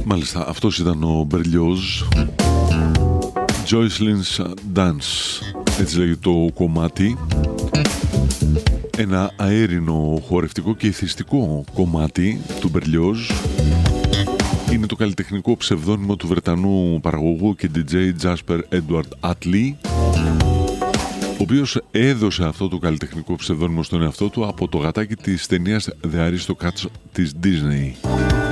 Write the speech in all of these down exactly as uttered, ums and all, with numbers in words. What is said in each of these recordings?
Μάλιστα, αυτός ήταν ο Berlioz, Jocelyn's Dance, έτσι λέγεται το κομμάτι. Ένα αέρινο χορευτικό και ηθιστικό κομμάτι του Berlioz. Είναι το καλλιτεχνικό ψευδόνυμο του Βρετανού παραγωγού και ντι τζέι Jasper Edward Attlee, ο οποίος έδωσε αυτό το καλλιτεχνικό ψευδόνυμο στον εαυτό του από το γατάκι της ταινίας The Aristocats της Disney.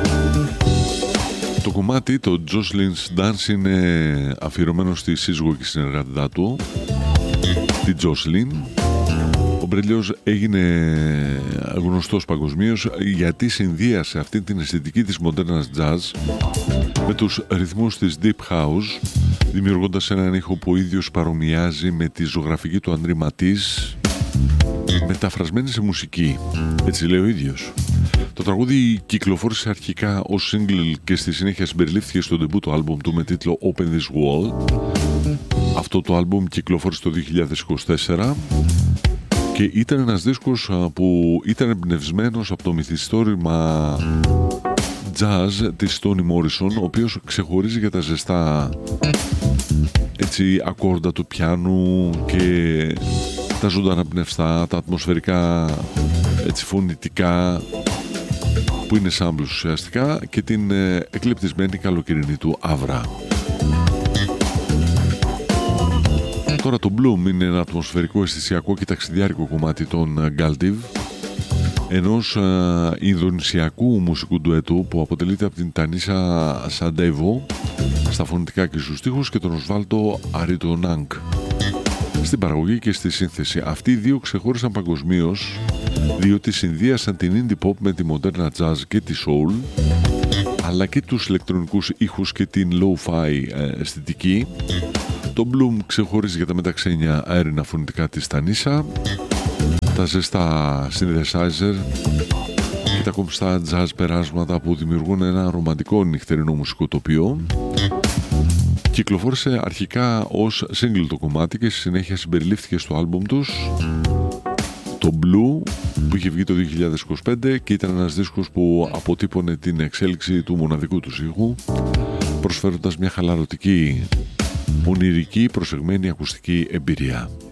Το κομμάτι, το Jocelyn's Dance, είναι αφιερωμένο στη σύζυγο και συνεργάτητά του, τη Jocelyn. Ο Berlioz έγινε γνωστός παγκοσμίως γιατί συνδύασε αυτή την αισθητική της μοντέρνας jazz με τους ρυθμούς της deep house, δημιουργώντας έναν ήχο που ο ίδιος παρομοιάζει με τη ζωγραφική του Ανδρή Ματής, μεταφρασμένη σε μουσική, έτσι λέει ο ίδιος. Το τραγούδι κυκλοφόρησε αρχικά ως single και στη συνέχεια συμπεριλήφθηκε στο ντεμπού του άλμπουμ του με τίτλο Open This Wall. Αυτό το άλμπουμ κυκλοφόρησε το δύο χιλιάδες είκοσι τέσσερα και ήταν ένας δίσκος που ήταν εμπνευσμένος από το μυθιστόρημα jazz της Toni Morrison, ο οποίος ξεχωρίζει για τα ζεστά έτσι ακόρντα του πιάνου και τα ζωντανά πνευστά, τα ατμοσφαιρικά έτσι φωνητικά που είναι σάμπλους ουσιαστικά και την εκλεπτισμένη καλοκαιρινή του άβρα. Τώρα το Bloom είναι ένα ατμοσφαιρικό, αισθησιακό και ταξιδιάρικο κομμάτι των Galdiv, ενός uh, Ινδονησιακού μουσικού ντουέτου που αποτελείται από την Τανίσα Σαντέβο στα φωνητικά και στους στίχους και τον Οσβάλτο Αριτονάνκ στην παραγωγή και στη σύνθεση. Αυτοί οι δύο ξεχώρισαν παγκοσμίως διότι συνδύασαν την indie pop με τη μοντέρνα jazz και τη soul, αλλά και τους ηλεκτρονικούς ήχους και την lo-fi αισθητική. Το Bloom ξεχωρίζει για τα μεταξένια αέρινα φωνητικά της Τανίσα, τα ζεστά synthesizer και τα κομψά jazz περάσματα που δημιουργούν ένα ρομαντικό νυχτερινό μουσικό τοπίο. Κυκλοφόρησε αρχικά ως single το κομμάτι και στη συνέχεια συμπεριλήφθηκε στο άλμπουμ τους, το Blue, που είχε βγει το δύο χιλιάδες είκοσι πέντε και ήταν ένας δίσκος που αποτύπωνε την εξέλιξη του μοναδικού του ήχου, προσφέροντας μια χαλαρωτική, ονειρική, προσεγμένη ακουστική εμπειρία.